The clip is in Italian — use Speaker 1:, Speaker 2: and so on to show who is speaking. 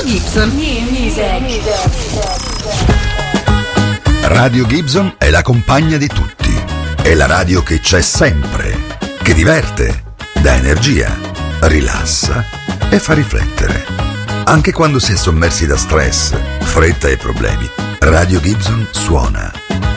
Speaker 1: Gibson. Music.
Speaker 2: Radio Gibson è la compagna di tutti. È la radio che c'è sempre, che diverte, dà energia, rilassa e fa riflettere. Anche quando si è sommersi da stress, fretta e problemi, Radio Gibson suona.